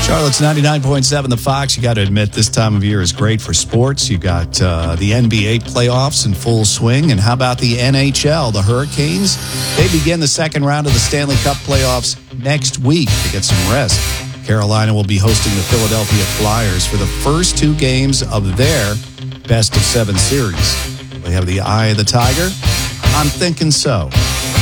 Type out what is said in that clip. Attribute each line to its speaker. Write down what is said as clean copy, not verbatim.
Speaker 1: Charlotte's 99.7 The Fox. You got to admit, this time of year is great for sports. You got the NBA playoffs in full swing. And how about the NHL? The Hurricanes, they begin the second round of the Stanley Cup playoffs next week to get some rest. Carolina will be hosting the Philadelphia Flyers for the first two games of their best-of-7 series. They have the eye of the tiger? I'm thinking so.